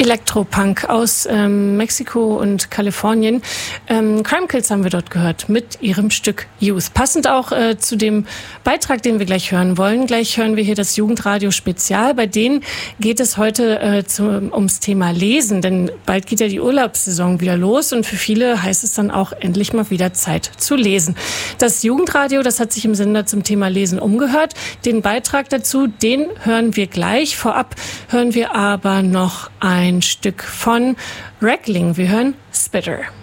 Elektropunk aus Mexiko und Kalifornien. Crime Kills haben wir dort gehört mit ihrem Stück Youth. Passend auch zu dem Beitrag, den wir gleich hören wollen. Gleich hören wir hier das Jugendradio Spezial. Bei denen geht es heute ums Thema Lesen, denn bald geht ja die Urlaubssaison wieder los und für viele heißt es dann auch endlich mal wieder Zeit zu lesen. Das Jugendradio, das hat sich im Sender zum Thema Lesen umgehört. Den Beitrag dazu, den hören wir gleich. Vorab hören wir aber noch ein Stück von Rackling. Wir hören Spitter.